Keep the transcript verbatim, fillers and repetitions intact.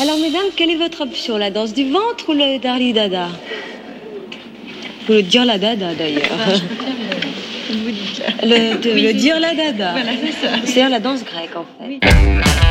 Alors, mesdames, quelle est votre option? La danse du ventre ou le Darli Dada? Ou le Dire la Dada, d'ailleurs. Ah, je préfère le... Vous dites. Le, de- Oui, le oui. Dire la Dada. Voilà, c'est ça. C'est-à-dire la danse grecque, en fait. Oui.